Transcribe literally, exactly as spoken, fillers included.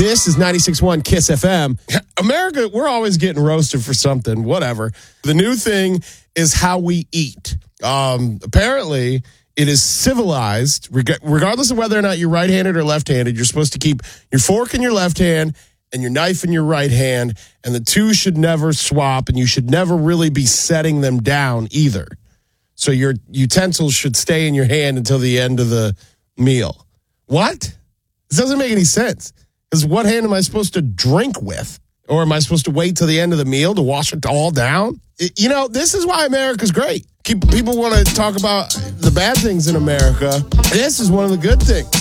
This is ninety-six point one KISS F M. America, we're always getting roasted for something, whatever. The new thing is how we eat. Um, apparently, it is civilized, reg- regardless of whether or not you're right-handed or left-handed. You're supposed to keep your fork in your left hand and your knife in your right hand, and the two should never swap, and you should never really be setting them down either. So your utensils should stay in your hand until the end of the meal. What? This doesn't make any sense. Because what hand am I supposed to drink with? Or am I supposed to wait till the end of the meal to wash it all down? It, you know, this is why America's great. Keep, people want to talk about the bad things in America. This is one of the good things.